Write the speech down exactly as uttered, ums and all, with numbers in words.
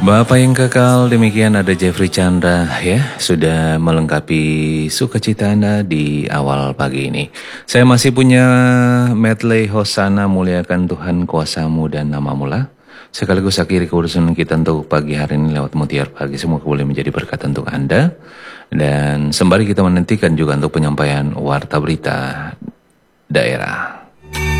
Bapak yang kekal, demikian ada Jeffrey Chandra ya, sudah melengkapi sukacita Anda di awal pagi ini. Saya masih punya medley Hosana muliakan Tuhan kuasamu dan namamu lah. Sekaligus akhiri keurusan kita untuk pagi hari ini lewat mutiara pagi. Semoga boleh menjadi berkat untuk Anda. Dan sembari kita menantikan juga untuk penyampaian warta berita daerah.